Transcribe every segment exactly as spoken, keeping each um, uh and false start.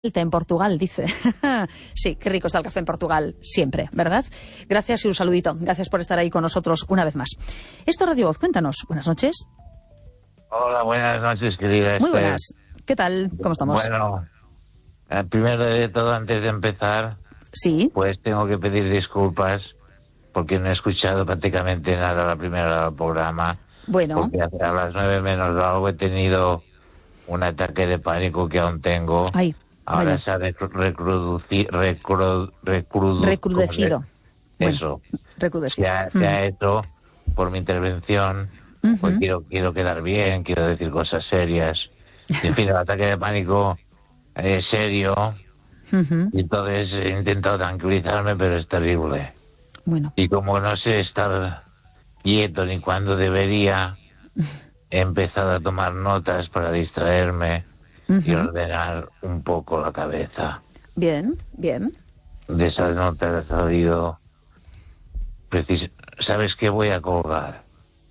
En Portugal, dice. Sí, qué rico está el café en Portugal, siempre, ¿verdad? Gracias y un saludito. Gracias por estar ahí con nosotros una vez más. Esto Radio Voz, cuéntanos. Buenas noches. Hola, buenas noches, querida. Muy buenas. ¿Qué tal? ¿Cómo estamos? Bueno, primero de todo, antes de empezar, sí, pues tengo que pedir disculpas porque no he escuchado prácticamente nada la primera hora del programa. Bueno. Porque a las nueve menos algo he tenido un ataque de pánico que aún tengo. Ay. Ahora Bueno. se ha recruduci, recru, recrudu, recrudecido. Eso. Bueno, recrudecido. Se ha, mm. se ha hecho por mi intervención. Uh-huh. Pues quiero, quiero quedar bien, quiero decir cosas serias. En fin, el ataque de pánico es serio. Uh-huh. Y entonces he intentado tranquilizarme, pero es terrible. Bueno. Y como no sé estar quieto ni cuándo debería, he empezado a tomar notas para distraerme. Uh-huh. Y ordenar un poco la cabeza. Bien, bien. De esas notas ha salido... Precis... ¿Sabes qué? Voy a colgar.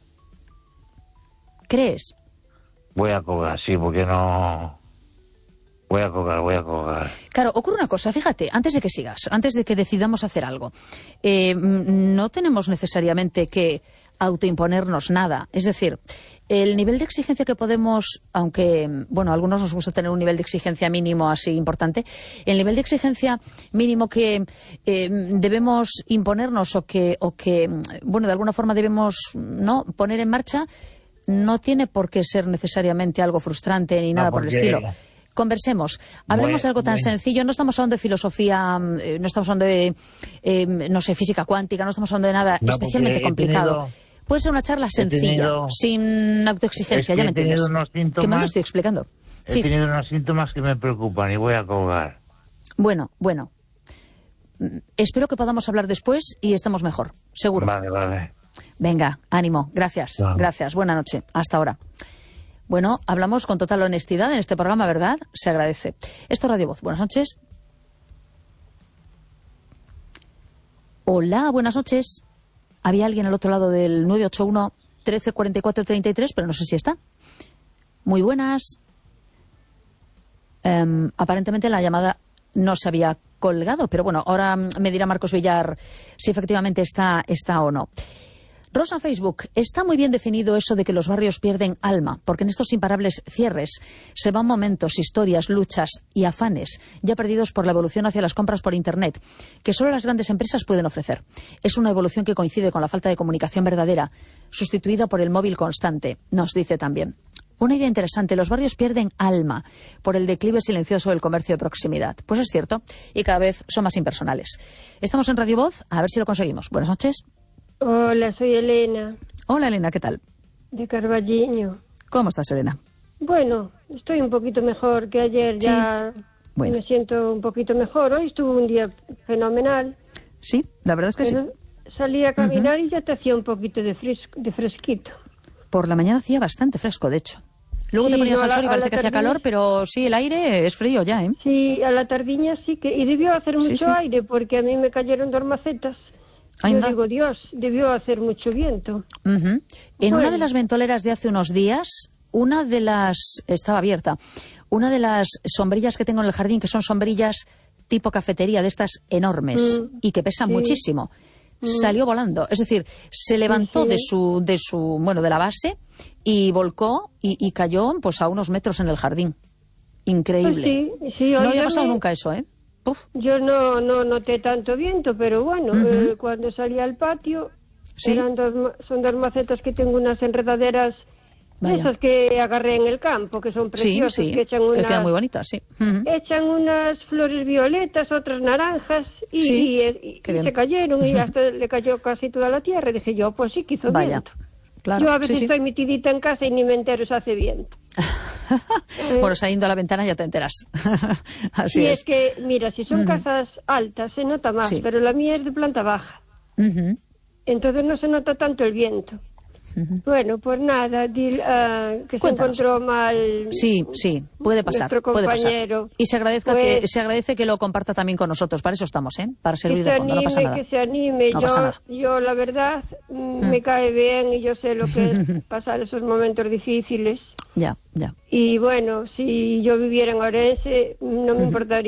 ¿Crees? Voy a colgar, sí, porque no... Voy a colgar, voy a colgar. Claro, ocurre una cosa, fíjate, antes de que sigas, antes de que decidamos hacer algo, eh, no tenemos necesariamente que autoimponernos nada. Es decir, el nivel de exigencia que podemos, aunque, bueno, a algunos nos gusta tener un nivel de exigencia mínimo así importante, el nivel de exigencia mínimo que eh, debemos imponernos o que, o que, bueno, de alguna forma debemos no poner en marcha, no tiene por qué ser necesariamente algo frustrante ni nada no, por el estilo. Conversemos, hablemos bueno, de algo tan bueno. sencillo, no estamos hablando de filosofía, eh, no estamos hablando de, eh, no sé, física cuántica, no estamos hablando de nada no, especialmente complicado. Tenido, Puede ser una charla sencilla, tenido, sin autoexigencia, es que ya me he tenido entiendes. unos síntomas, ¿Qué me lo estoy explicando? He sí. tenido unos síntomas que me preocupan y voy a colgar. Bueno, bueno. Espero que podamos hablar después y estemos mejor, seguro. Vale, vale. Venga, ánimo, gracias, no. gracias, buena noche, hasta ahora. Bueno, hablamos con total honestidad en este programa, ¿verdad? Se agradece. Esto es Radio Voz. Buenas noches. Hola, buenas noches. Había alguien al otro lado del nueve ocho uno, trece cuarenta y cuatro, treinta y tres, pero no sé si está. Muy buenas. Um, aparentemente la llamada no se había colgado, pero bueno, ahora me dirá Marcos Villar si efectivamente está, está o no. Rosa Facebook, está muy bien definido eso de que los barrios pierden alma, porque en estos imparables cierres se van momentos, historias, luchas y afanes ya perdidos por la evolución hacia las compras por Internet, que solo las grandes empresas pueden ofrecer. Es una evolución que coincide con la falta de comunicación verdadera, sustituida por el móvil constante, nos dice también. Una idea interesante, los barrios pierden alma por el declive silencioso del comercio de proximidad. Pues es cierto, y cada vez son más impersonales. Estamos en Radio Voz, a ver si lo conseguimos. Buenas noches. Hola, soy Elena. Hola, Elena, ¿qué tal? De Carballiño. ¿Cómo estás, Elena? Bueno, estoy un poquito mejor que ayer, sí. ya bueno. Me siento un poquito mejor. Hoy estuvo un día fenomenal. Sí, la verdad es que Pero sí. Salí a caminar uh-huh. y ya te hacía un poquito de, fresco, de fresquito. Por la mañana hacía bastante fresco, de hecho. Luego sí, te ponías no, al sol y parece que hacía tardiña, calor, pero sí, el aire es frío ya, ¿eh? Sí, a la tardiña sí que... Y debió hacer mucho sí, sí. aire, porque a mí me cayeron dos macetas. Ainda. Yo digo, Dios, debió hacer mucho viento. Uh-huh. En bueno. una de las ventoleras de hace unos días, una de las... estaba abierta. Una de las sombrillas que tengo en el jardín, que son sombrillas tipo cafetería, de estas enormes, mm, y que pesan sí. muchísimo, mm. salió volando. Es decir, se levantó sí, sí. de su, de su, bueno, de la base y volcó y, y cayó pues a unos metros en el jardín. Increíble. Pues sí, sí, no había pasado me... nunca eso, ¿eh? Uf. Yo no, no noté tanto viento, pero bueno, uh-huh. eh, cuando salí al patio, ¿sí? eran dos, son dos macetas que tengo unas enredaderas, esas que agarré en el campo, que son preciosas, sí, sí, que echan unas, que quedan muy bonitas, sí. Uh-huh. Echan unas flores violetas, otras naranjas, y, sí, y, y, y se cayeron, uh-huh. y hasta le cayó casi toda la tierra, y dije yo, pues sí que hizo Vaya. viento. Claro, yo a veces sí, sí. estoy metidita en casa y ni me entero si hace viento. Bueno, saliendo a la ventana ya te enteras. Así sí, es. es que, mira, si son uh-huh. casas altas se nota más, sí. pero la mía es de planta baja. Uh-huh. Entonces no se nota tanto el viento. Uh-huh. Bueno, pues nada, di, uh, que Cuéntanos. Se encontró mal. Sí, sí, puede pasar, puede pasar. Y se agradezca pues, que se agradece que lo comparta también con nosotros. Para eso estamos, ¿eh? Para servir de fondo, anime, no pasa nada. Que se anime, no yo, pasa nada. yo la verdad mm. me cae bien y yo sé lo que es pasar esos momentos difíciles. Ya, ya. Y bueno, si yo viviera en Orense no me importaría